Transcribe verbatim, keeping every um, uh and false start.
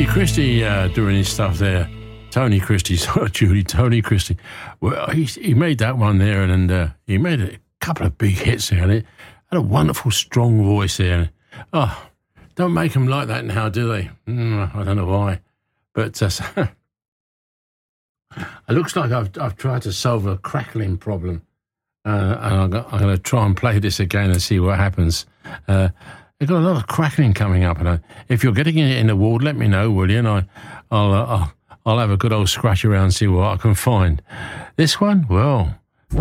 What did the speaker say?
Christie uh, doing his stuff there. Tony Christie, sorry, Judy, Tony Christie. Well, he, he made that one there, and, and uh, he made a couple of big hits there. And it had a wonderful, strong voice there. Oh, don't make them like that now, do they? Mm, I don't know why. But uh, it looks like I've, I've tried to solve a crackling problem. Uh, and I'm, I'm going to try and play this again and see what happens. Uh, They've got a lot of crackling coming up, and I, if you're getting it in the ward, let me know, will you? And I, I'll, uh, I'll, I'll have a good old scratch around, and see what I can find. This one, well,